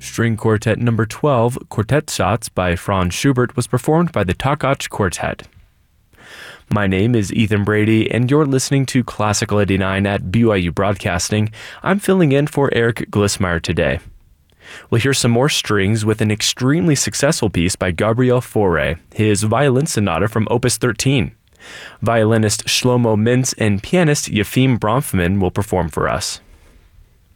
String Quartet Number 12, Quartet Satz by Franz Schubert, was performed by the Takach Quartet. My name is Ethan Brady, and you're listening to Classical 89 at BYU Broadcasting. I'm filling in for Eric Glissmeyer today. We'll hear some more strings with an extremely successful piece by Gabriel Fauré, his violin sonata from Opus 13. Violinist Shlomo Mintz and pianist Yefim Bronfman will perform for us.